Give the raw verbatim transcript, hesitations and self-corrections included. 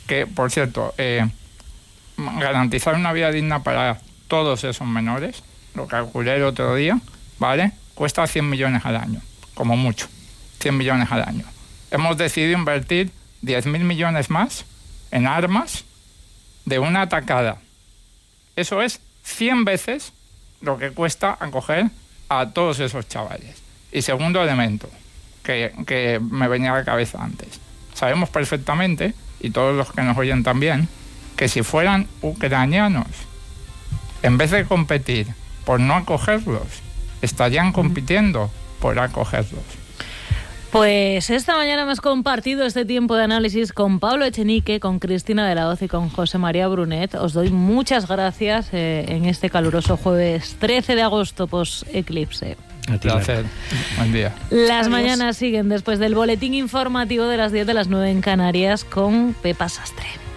que, por cierto, eh, garantizar una vida digna para todos esos menores, lo calculé el otro día, ¿vale? Cuesta cien millones al año, como mucho, cien millones al año. Hemos decidido invertir diez mil millones más en armas de una atacada. Eso es cien veces lo que cuesta acoger a todos esos chavales. Y segundo elemento, que, que me venía a la cabeza antes. Sabemos perfectamente, y todos los que nos oyen también, que si fueran ucranianos, en vez de competir por no acogerlos, estarían compitiendo por acogerlos. Pues esta mañana hemos compartido este tiempo de análisis con Pablo Echenique, con Cristina de la Hoz y con José María Brunet. Os doy muchas gracias eh, en este caluroso jueves trece de agosto post-eclipse. Un placer. Buen día. Las Adiós. mañanas siguen después del boletín informativo de las diez de las nueve en Canarias con Pepa Sastre.